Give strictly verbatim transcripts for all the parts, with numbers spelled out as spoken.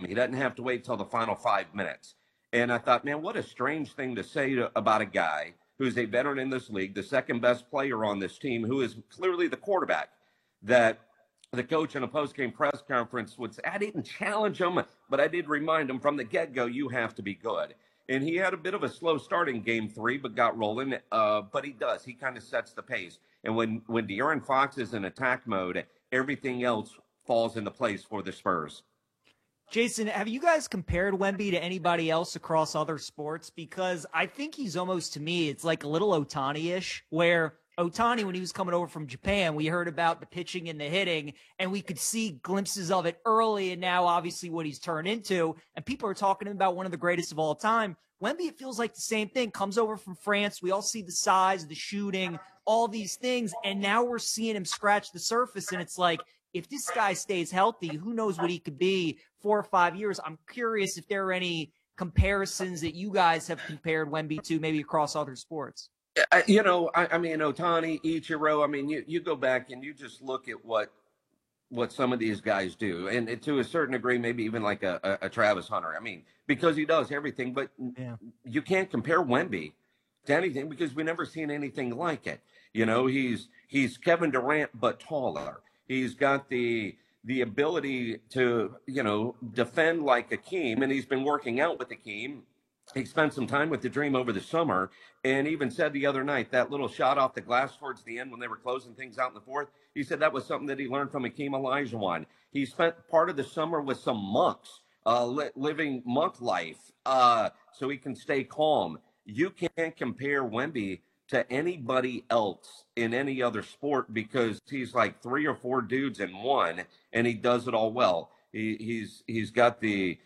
He doesn't have to wait till the final five minutes. And I thought, man, what a strange thing to say to, about a guy who's a veteran in this league, the second best player on this team, who is clearly the quarterback, that the coach in a post-game press conference would say, I didn't challenge him, but I did remind him from the get-go, you have to be good. And he had a bit of a slow start in game three, but got rolling. Uh, but he does. He kind of sets the pace. And when, when De'Aaron Fox is in attack mode, everything else falls into place for the Spurs. Jason, have you guys compared Wemby to anybody else across other sports? Because I think he's almost, to me, it's like a little Ohtani-ish, where Ohtani, when he was coming over from Japan, we heard about the pitching and the hitting, and we could see glimpses of it early, and now obviously what he's turned into, and people are talking about one of the greatest of all time. Wemby, it feels like the same thing. Comes over from France. We all see the size, the shooting, all these things, and now we're seeing him scratch the surface, and it's like, if this guy stays healthy, who knows what he could be four or five years. I'm curious if there are any comparisons that you guys have compared Wemby to, maybe across other sports. You know, I, I mean, Ohtani, Ichiro, I mean, you, you go back and you just look at what what some of these guys do. And to a certain degree, maybe even like a, a, a Travis Hunter. I mean, because he does everything. But yeah. You can't compare Wemby to anything because we've never seen anything like it. You know, he's he's Kevin Durant, but taller. He's got the the ability to, you know, defend like Akeem, and he's been working out with Akeem. He spent some time with the Dream over the summer, and even said the other night, that little shot off the glass towards the end when they were closing things out in the fourth, he said that was something that he learned from Akeem Olajuwon. He spent part of the summer with some monks, uh, li- living monk life, uh, so he can stay calm. You can't compare Wemby to anybody else in any other sport because he's like three or four dudes in one, and he does it all well. He, he's he's got the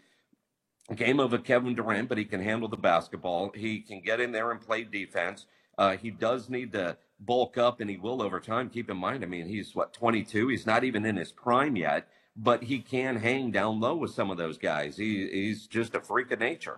game of a Kevin Durant, but he can handle the basketball. He can get in there and play defense. Uh, he does need to bulk up, and he will over time. Keep in mind, I mean, he's, what, twenty-two? He's not even in his prime yet, but he can hang down low with some of those guys. He, he's just a freak of nature.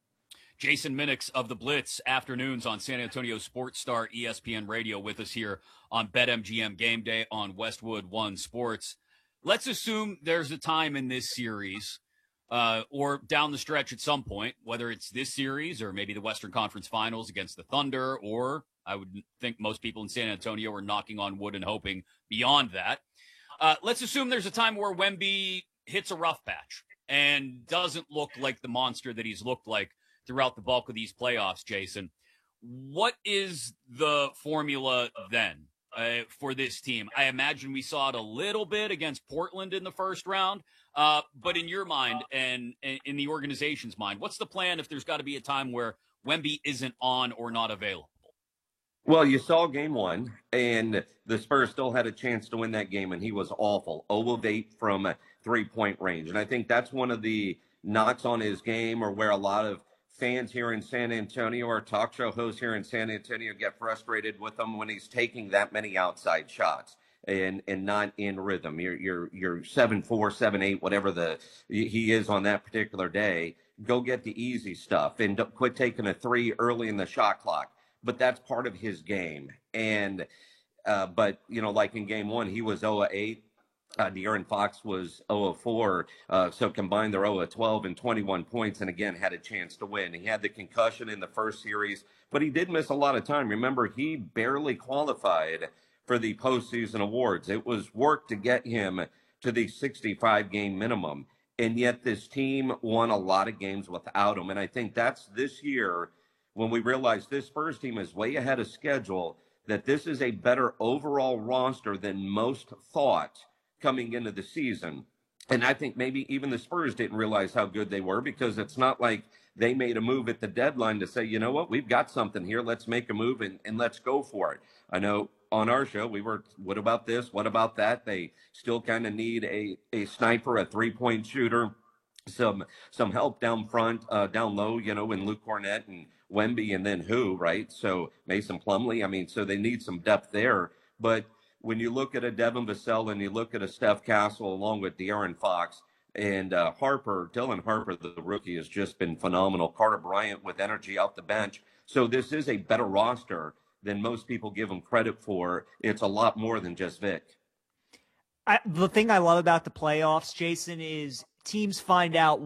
Jason Minix of the Blitz, afternoons on San Antonio Sports Star E S P N Radio, with us here on BetMGM Game Day on Westwood One Sports. Let's assume there's a time in this series uh, or down the stretch at some point, whether it's this series or maybe the Western Conference Finals against the Thunder, or I would think most people in San Antonio are knocking on wood and hoping beyond that. Uh, let's assume there's a time where Wemby hits a rough patch and doesn't look like the monster that he's looked like throughout the bulk of these playoffs, Jason. What is the formula then uh, for this team? I imagine we saw it a little bit against Portland in the first round, uh, but in your mind and, and in the organization's mind, what's the plan if there's got to be a time where Wemby isn't on or not available? Well, you saw game one, and the Spurs still had a chance to win that game, and he was awful. zero of eight from a three-point range. And I think that's one of the knocks on his game, or where a lot of fans here in San Antonio or talk show hosts here in San Antonio get frustrated with him when he's taking that many outside shots and and not in rhythm. You're you're you're seven four, seven eight, whatever the he is on that particular day. Go get the easy stuff and don't quit taking a three early in the shot clock. But that's part of his game. And uh, but you know, like in game one, he was zero of eight. Uh, De'Aaron Fox was zero of four, uh, so combined they're zero of twelve and twenty-one points, and again had a chance to win. He had the concussion in the first series, but he did miss a lot of time. Remember, he barely qualified for the postseason awards. It was work to get him to the sixty-five game minimum, and yet this team won a lot of games without him. And I think that's this year when we realize this Spurs team is way ahead of schedule, that this is a better overall roster than most thought coming into the season. And I think maybe even the Spurs didn't realize how good they were, because it's not like they made a move at the deadline to say, you know what, we've got something here. Let's make a move and, and let's go for it. I know on our show, we were, what about this? What about that? They still kind of need a, a sniper, a three-point shooter, some some help down front, uh, down low, you know, in Luke Cornett and Wemby, and then who, right? So Mason Plumlee. I mean, so they need some depth there. But when you look at a Devin Vassell and you look at a Steph Castle along with De'Aaron Fox and uh, Harper, Dylan Harper, the, the rookie, has just been phenomenal. Carter Bryant with energy off the bench. So this is a better roster than most people give him credit for. It's a lot more than just Vic. I, the thing I love about the playoffs, Jason, is teams find out